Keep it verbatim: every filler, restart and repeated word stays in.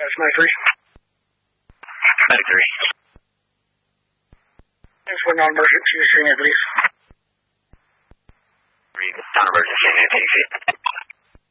That's Medic three. Medic three. Thanks for non-emergency, I believe. Read non-emergency, Nancy.